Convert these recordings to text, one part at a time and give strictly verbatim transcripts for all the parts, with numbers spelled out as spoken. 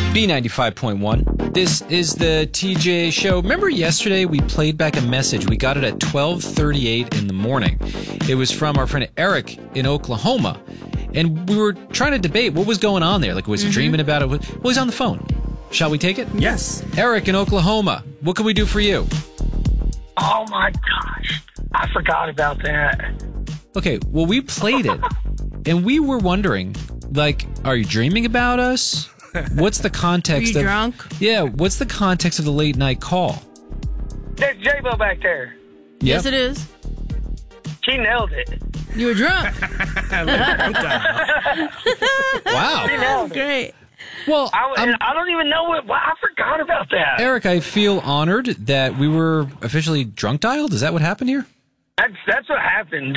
B ninety-five point one. This is the T J Show. Remember yesterday we played back a message. We got it at twelve thirty-eight in the morning. It was from our friend Eric in Oklahoma. And we were trying to debate what was going on there. Like, was he mm-hmm. dreaming about it? Well, he's on the phone. Shall we take it? Yes. Eric in Oklahoma, what can we do for you? Oh, my gosh. I forgot about that. Okay, well, we played it, and we were wondering, like, are you dreaming about us? What's the context Are you of... drunk? Yeah, what's the context of the late night call? There's J-Bo back there. Yep. Yes, it is. She nailed it. You were drunk. Wow. She nailed it. Great. Well, I, um, I don't even know what... I forgot about that. Eric, I feel honored that we were officially drunk dialed. Is that what happened here? That's, that's what happened.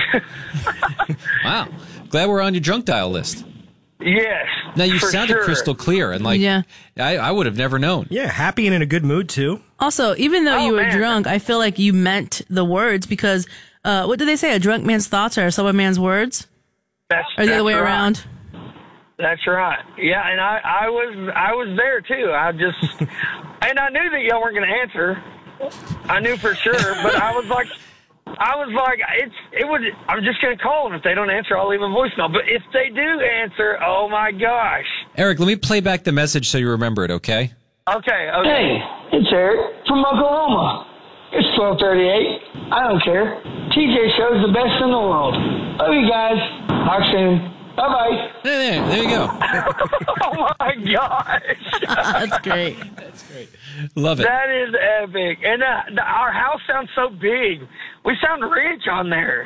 Wow. Glad we're on your drunk dial list. Yes. Now, you for sounded sure. crystal clear, and like, Yeah. I, I would have never known. Yeah, happy and in a good mood, too. Also, even though Oh, you were man. drunk, I feel like you meant the words because, uh, what do they say? A drunk man's thoughts are a sober man's words? That's, Or the that's other way right. around? That's right. Yeah, and I, I was I was there too. I just and I knew that y'all weren't going to answer. I knew for sure, but I was like, I was like, it's it would. I'm just going to call them. If they don't answer, I'll leave a voicemail. But if they do answer, oh my gosh. Eric, let me play back the message so you remember it, okay? Okay. Okay. Hey, it's Eric from Oklahoma. It's twelve thirty-eight. I don't care. T J Show's the best in the world. Love you guys. Talk soon. Bye-bye. There, there, there you go. Oh my gosh. That's great. That's great. Love it. That is epic. And uh, the, our house sounds so big. We sound rich on there.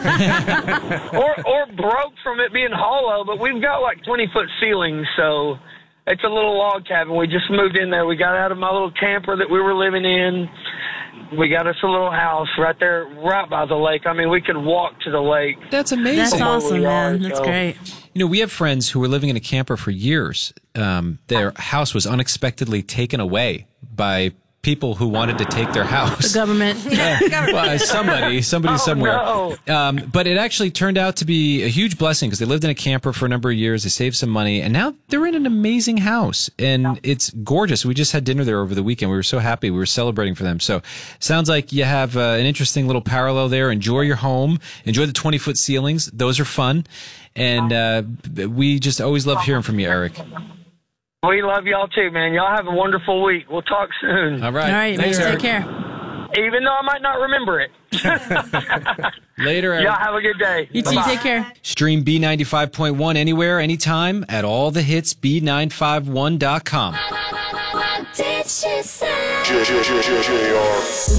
or or broke from it being hollow, but we've got like twenty-foot ceilings, so it's a little log cabin. We just moved in there. We got out of my little camper that we were living in. We got us a little house right there, right by the lake. I mean, we could walk to the lake. That's amazing. That's Where awesome, we are, man. That's so- great. You know, we have friends who were living in a camper for years. Um, their house was unexpectedly taken away by people who wanted to take their house. The government. Well, somebody, somebody Oh, somewhere. no. Um, but it actually turned out to be a huge blessing because they lived in a camper for a number of years. They saved some money, and now they're in an amazing house, and it's gorgeous. We just had dinner there over the weekend. We were so happy. We were celebrating for them. So sounds like you have uh, an interesting little parallel there. Enjoy your home. Enjoy the twenty-foot ceilings. Those are fun. And uh, we just always love hearing from you, Eric. We love y'all too, man. Y'all have a wonderful week. We'll talk soon. All right. All right, man. Thanks, Take Eric. care. Even though I might not remember it. Later, Eric. Y'all have a good day. You too. Bye-bye. Take care. Stream B ninety-five point one anywhere, anytime at all the hits B nine five one dot com. What did she say?